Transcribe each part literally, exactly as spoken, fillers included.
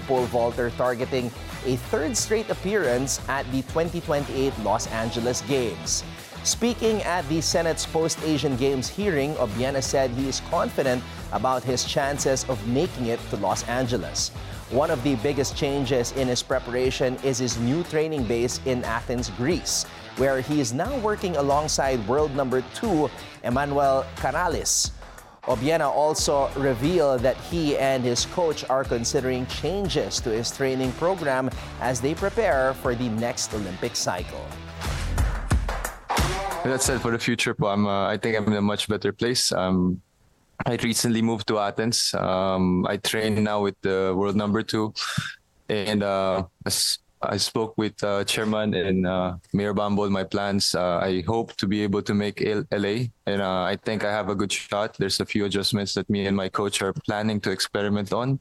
pole vaulter targeting a third straight appearance at the twenty twenty-eight Los Angeles Games. Speaking at the Senate's post-Asian Games hearing, Obiena said he is confident about his chances of making it to Los Angeles. One of the biggest changes in his preparation is his new training base in Athens, Greece, where he is now working alongside world number two, Emmanuel Canales. Obiena also revealed that he and his coach are considering changes to his training program as they prepare for the next Olympic cycle. That said, for the future po, I'm, uh, I think I'm in a much better place. Um, I recently moved to Athens. Um, I train now with the world number two. And uh, I spoke with uh, Chairman and uh, Mayor Bambol my plans. Uh, I hope to be able to make L A. And uh, I think I have a good shot. There's a few adjustments that me and my coach are planning to experiment on.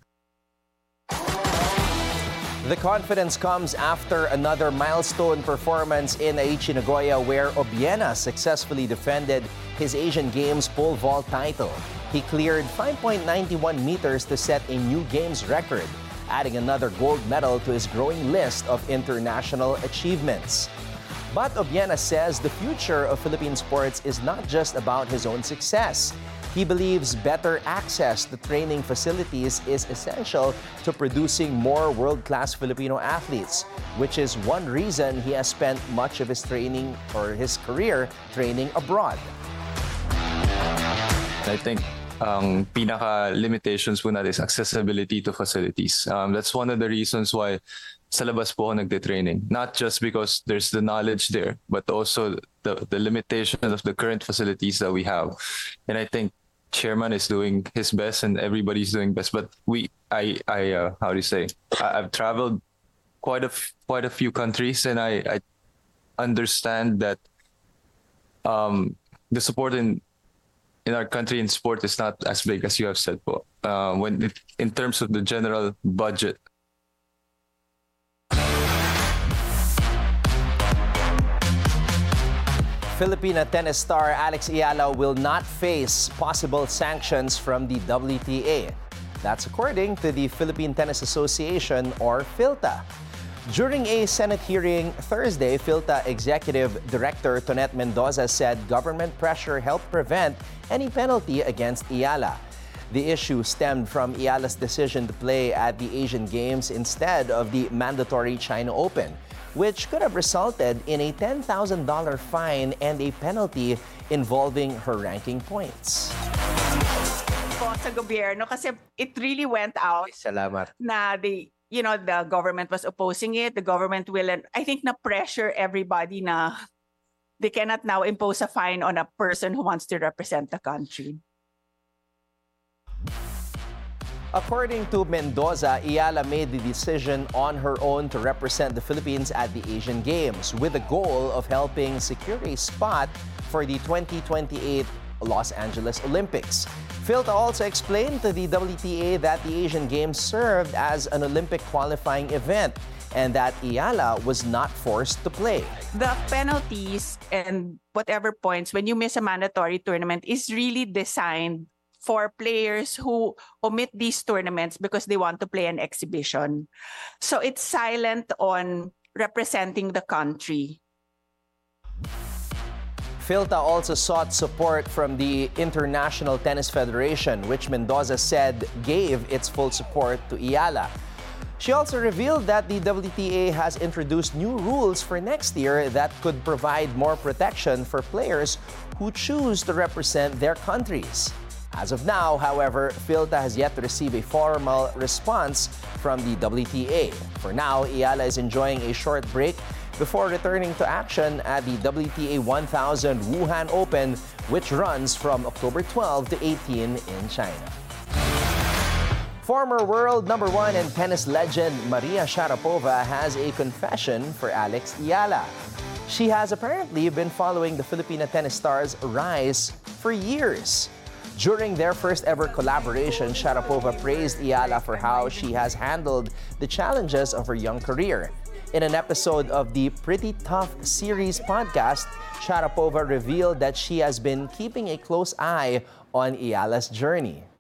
The confidence comes after another milestone performance in Aichi Nagoya, where Obiena successfully defended his Asian Games pole vault title. He cleared five point nine one meters to set a new Games record, adding another gold medal to his growing list of international achievements. But Obiena says the future of Philippine sports is not just about his own success. He believes better access to training facilities is essential to producing more world-class Filipino athletes, which is one reason he has spent much of his training or his career training abroad. I think ang pinaka limitations po natin is accessibility to facilities. Um, that's one of the reasons why sa labas po ako nagte-training. Not just because there's the knowledge there, but also the, the limitations of the current facilities that we have. And I think Chairman is doing his best and everybody's doing best. But we, I, I, uh, how do you say? I, I've traveled quite a, quite a few countries, and I, I understand that um, the support in in our country in sport is not as big as you have said, po. Uh, when it, in terms of the general budget. Filipina tennis star Alex Eala will not face possible sanctions from the W T A. That's according to the Philippine Tennis Association, or PHILTA. During a Senate hearing Thursday, PHILTA Executive Director Tonette Mendoza said government pressure helped prevent any penalty against Eala. The issue stemmed from Eala's decision to play at the Asian Games instead of the mandatory China Open, which could have resulted in a ten thousand dollars fine and a penalty involving her ranking points. Po sa gobyerno kasi it really went out. Salamat. Na the you know the government was opposing it. The government will, and I think na pressure everybody na they cannot now impose a fine on a person who wants to represent the country. According to Mendoza, Eala made the decision on her own to represent the Philippines at the Asian Games with the goal of helping secure a spot for the twenty twenty-eight Los Angeles Olympics. PHILTA also explained to the W T A that the Asian Games served as an Olympic qualifying event and that Eala was not forced to play. The penalties and whatever points when you miss a mandatory tournament is really designed for players who omit these tournaments because they want to play an exhibition. So it's silent on representing the country. PHILTA also sought support from the International Tennis Federation, which Mendoza said gave its full support to Eala. She also revealed that the W T A has introduced new rules for next year that could provide more protection for players who choose to represent their countries. As of now, however, PHILTA has yet to receive a formal response from the W T A. For now, Eala is enjoying a short break before returning to action at the W T A one thousand Wuhan Open, which runs from October twelfth to eighteenth in China. Former world number one and tennis legend Maria Sharapova has a confession for Alex Eala. She has apparently been following the Filipina tennis star's rise for years. During their first ever collaboration, Sharapova praised Eala for how she has handled the challenges of her young career. In an episode of the Pretty Tough series podcast, Sharapova revealed that she has been keeping a close eye on Eala's journey.